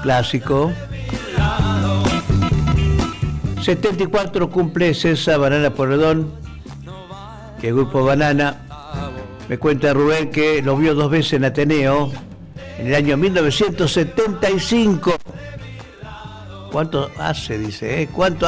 clásico. 74 cumple César Banana Porredón, que el grupo Banana. Me cuenta Rubén que lo vio 2 veces en Ateneo, en el año 1975. ¿Cuánto hace? Dice, ¿Cuánto